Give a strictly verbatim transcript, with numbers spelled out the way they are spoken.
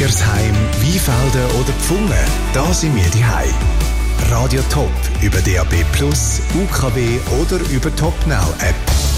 Siggersheim, Weinfelden oder Pfungen, da sind wir daheim. Radio Top über D A B plus, U K W oder über Top Now App.